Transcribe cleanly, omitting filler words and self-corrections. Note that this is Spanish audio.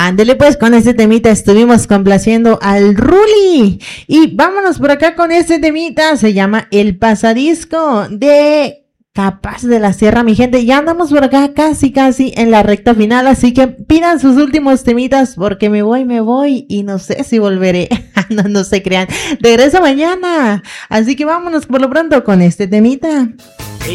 Ándele pues, con este temita estuvimos complaciendo al Ruli. Y vámonos por acá con este temita, se llama El Pasadisco de Capaz de la Sierra, mi gente. Ya andamos por acá casi en la recta final, así que pidan sus últimos temitas porque me voy y no sé si volveré. No se crean, regreso mañana. Así que vámonos por lo pronto con este temita.